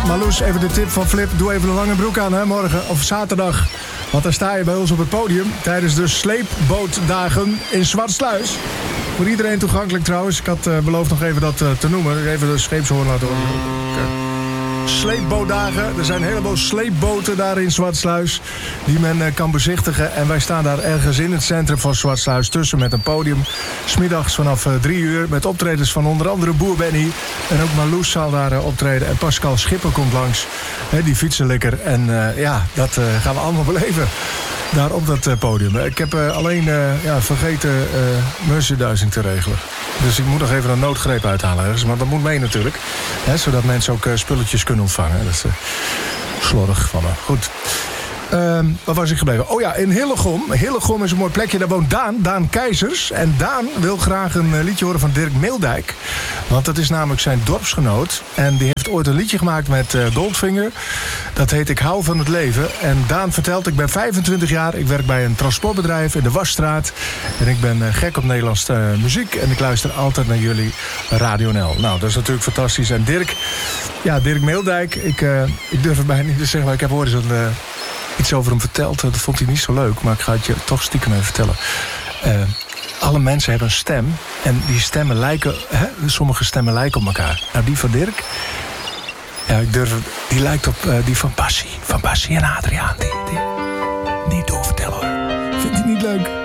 Marloes, even de tip van Flip. Doe even de lange broek aan, hè, morgen of zaterdag. Want dan sta je bij ons op het podium tijdens de sleepbootdagen in Zwartsluis. Voor iedereen toegankelijk trouwens. Ik had beloofd nog even dat te noemen. Even de scheepshoorn laten horen. Sleepbootdagen. Er zijn een heleboel sleepboten daar in Zwartsluis die men kan bezichtigen. En wij staan daar ergens in het centrum van Zwartsluis tussen met een podium. 's Middags vanaf 3 uur met optredens van onder andere Boer Benny. En ook Marloes zal daar optreden. En Pascal Schipper komt langs. Die fietsenlikker. En dat gaan we allemaal beleven. Daar op dat podium. Ik heb alleen vergeten merchandising te regelen. Dus ik moet nog even een noodgreep uithalen ergens. Maar dat moet mee natuurlijk. Hè, zodat mensen ook spulletjes kunnen ontvangen. Dat is slordig van me. Goed. Waar was ik gebleven? Oh ja, in Hillegom. Hillegom is een mooi plekje. Daar woont Daan Keizers. En Daan wil graag een liedje horen van Dirk Meeldijk. Want dat is namelijk zijn dorpsgenoot. En die heeft ooit een liedje gemaakt met Goldfinger. Dat heet Ik hou van het leven. En Daan vertelt, ik ben 25 jaar. Ik werk bij een transportbedrijf in de Wasstraat. En ik ben gek op Nederlandse muziek. En ik luister altijd naar jullie Radio NL. Nou, dat is natuurlijk fantastisch. En Dirk Meeldijk. Ik durf het bijna niet te zeggen, maar ik heb ooit iets over hem verteld. Dat vond hij niet zo leuk, maar ik ga het je toch stiekem even vertellen. Alle mensen hebben een stem. En die stemmen lijken... sommige stemmen lijken op elkaar. Nou, die van Dirk... Ja, die lijkt op die van Bassie. Van Bassie en Adriaan. Die doorvertellen hoor. Vindt hij niet leuk?